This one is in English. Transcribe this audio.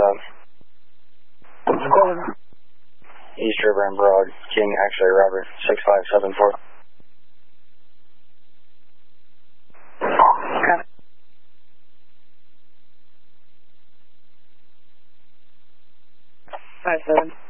up? East River and Broad, King, X-ray, Robert, 6574. Okay. 57.